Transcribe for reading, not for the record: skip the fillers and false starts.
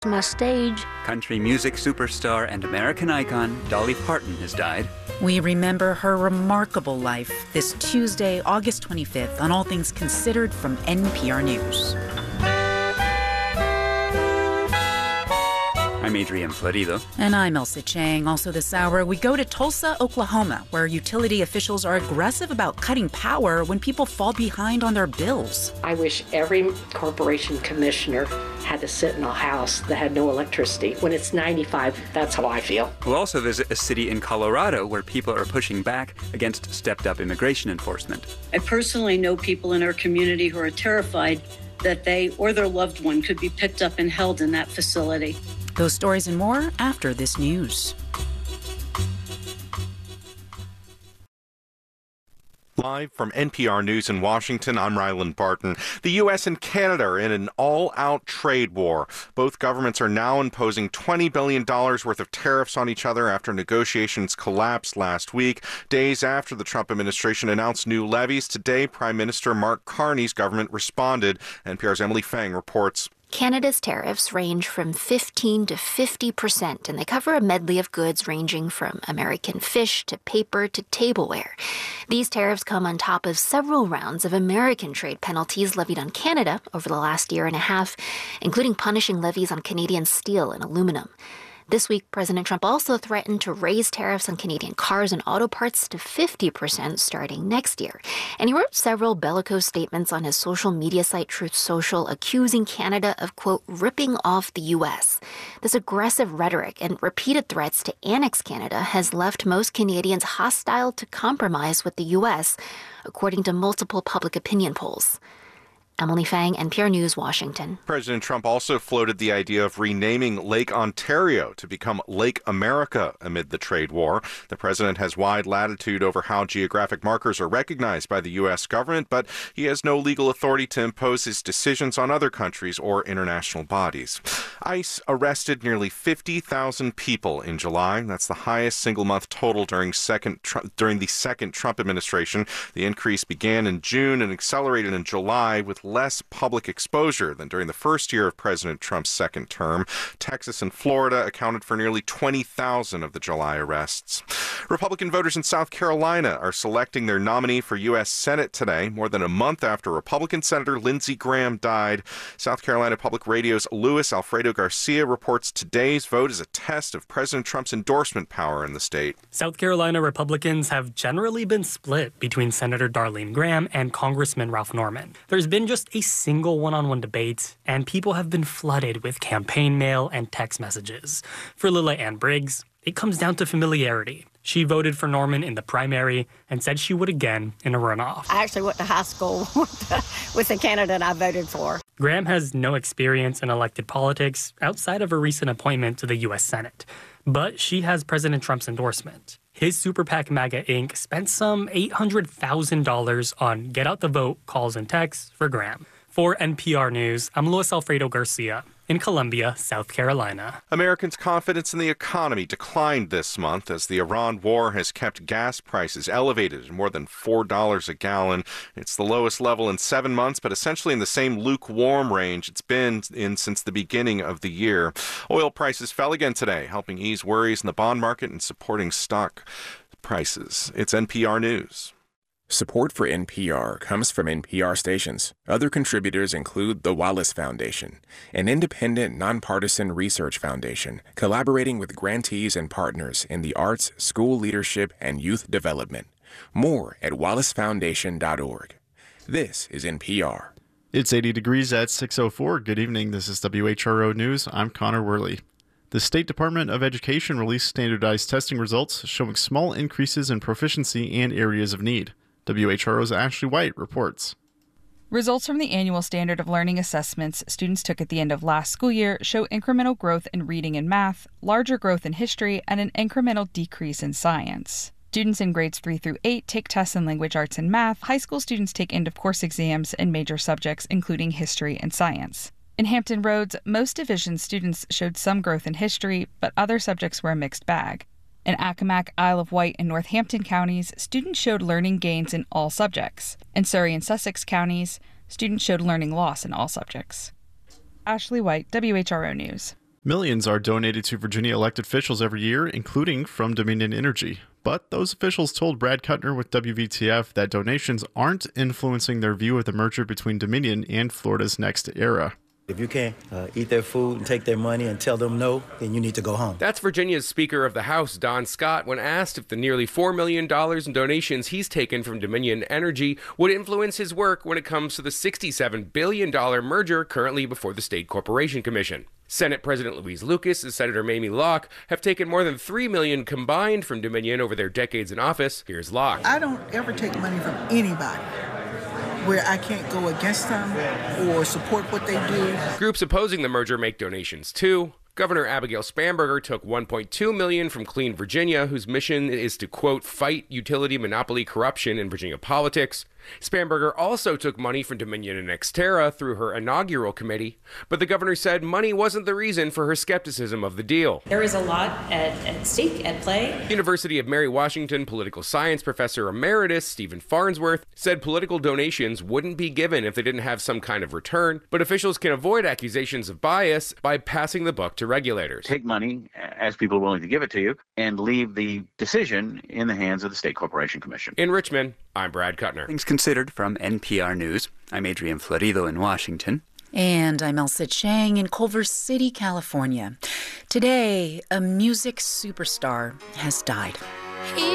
stage. Country music superstar and American icon Dolly Parton has died. We remember her remarkable life this Tuesday, August 25th, on All Things Considered from NPR News. I'm Adrian Florido. And I'm Elsa Chang. Also this hour, we go to Tulsa, Oklahoma, where utility officials are aggressive about cutting power when people fall behind on their bills. I wish every corporation commissioner had to sit in a house that had no electricity. When it's 95, that's how I feel. We'll also visit a city in Colorado where people are pushing back against stepped-up immigration enforcement. I personally know people in our community who are terrified that they or their loved one could be picked up and held in that facility. Those stories and more after this news. Live from NPR News in Washington, I'm Ryland Barton. The U.S. and Canada are in an all-out trade war. Both governments are now imposing $20 billion worth of tariffs on each other after negotiations collapsed last week. Days after the Trump administration announced new levies, today Prime Minister Mark Carney's government responded. NPR's Emily Fang reports. Canada's tariffs range from 15% to 50%, and they cover a medley of goods ranging from American fish to paper to tableware. These tariffs come on top of several rounds of American trade penalties levied on Canada over the last year and a half, including punishing levies on Canadian steel and aluminum. This week, President Trump also threatened to raise tariffs on Canadian cars and auto parts to 50% starting next year. And he wrote several bellicose statements on his social media site Truth Social, accusing Canada of, quote, ripping off the U.S. This aggressive rhetoric and repeated threats to annex Canada has left most Canadians hostile to compromise with the U.S., according to multiple public opinion polls. Emily Fang, NPR News, Washington. President Trump also floated the idea of renaming Lake Ontario to become Lake America amid the trade war. The president has wide latitude over how geographic markers are recognized by the U.S. government, but he has no legal authority to impose his decisions on other countries or international bodies. ICE arrested nearly 50,000 people in July. That's the highest single-month total during the second Trump administration. The increase began in June and accelerated in July with less public exposure than during the first year of President Trump's second term. Texas and Florida accounted for nearly 20,000 of the July arrests. Republican voters in South Carolina are selecting their nominee for U.S. Senate today, more than a month after Republican Senator Lindsey Graham died. South Carolina Public Radio's Luis Alfredo Garcia reports today's vote is a test of President Trump's endorsement power in the state. South Carolina Republicans have generally been split between Senator Darlene Graham and Congressman Ralph Norman. There's been just a single one-on-one debate, and people have been flooded with campaign mail and text messages. For Lila Ann Briggs, it comes down to familiarity. She voted for Norman in the primary and said she would again in a runoff. I actually went to high school with the candidate I voted for. Graham has no experience in elected politics outside of a recent appointment to the U.S. Senate, but she has President Trump's endorsement. His Super PAC MAGA Inc. spent some $800,000 on get out the vote calls and texts for Graham. For NPR News, I'm Luis Alfredo Garcia in Columbia, South Carolina. Americans' confidence in the economy declined this month as the Iran war has kept gas prices elevated at more than $4 a gallon. It's the lowest level in 7 months, but essentially in the same lukewarm range it's been in since the beginning of the year. Oil prices fell again today, helping ease worries in the bond market and supporting stock prices. It's NPR News. Support for NPR comes from NPR stations. Other contributors include the Wallace Foundation, an independent, nonpartisan research foundation collaborating with grantees and partners in the arts, school leadership, and youth development. More at wallacefoundation.org. This is NPR. It's 80 degrees at 6:04. Good evening. This is WHRO News. I'm Connor Worley. The State Department of Education released standardized testing results showing small increases in proficiency and areas of need. WHRO's Ashley White reports. Results from the annual Standard of Learning assessments students took at the end of last school year show incremental growth in reading and math, larger growth in history, and an incremental decrease in science. Students in grades 3 through 8 take tests in language arts and math. High school students take end-of-course exams in major subjects, including history and science. In Hampton Roads, most division students showed some growth in history, but other subjects were a mixed bag. In Accomack, Isle of Wight, and Northampton counties, students showed learning gains in all subjects. In Surrey and Sussex counties, students showed learning loss in all subjects. Ashley White, WHRO News. Millions are donated to Virginia elected officials every year, including from Dominion Energy. But those officials told Brad Kuttner with WVTF that donations aren't influencing their view of the merger between Dominion and Florida's NextEra. If you can't eat their food and take their money and tell them no, then you need to go home. That's Virginia's Speaker of the House, Don Scott, when asked if the nearly $4 million in donations he's taken from Dominion Energy would influence his work when it comes to the $67 billion merger currently before the State Corporation Commission. Senate President Louise Lucas and Senator Mamie Locke have taken more than $3 million combined from Dominion over their decades in office. Here's Locke. I don't ever take money from anybody where I can't go against them or support what they do. Groups opposing the merger make donations too. Governor Abigail Spanberger took $1.2 million from Clean Virginia, whose mission is to, quote, fight utility monopoly corruption in Virginia politics. Spanberger also took money from Dominion and NextEra through her inaugural committee, but the governor said money wasn't the reason for her skepticism of the deal. There is a lot at stake, at play. University of Mary Washington political science professor emeritus Stephen Farnsworth said political donations wouldn't be given if they didn't have some kind of return, but officials can avoid accusations of bias by passing the buck to regulators. Take money, as people are willing to give it to you, and leave the decision in the hands of the State Corporation Commission. In Richmond, I'm Brad Kuttner. Things considered from NPR News. I'm Adrian Florido in Washington. And I'm Elsa Chang in Culver City, California. Today, a music superstar has died.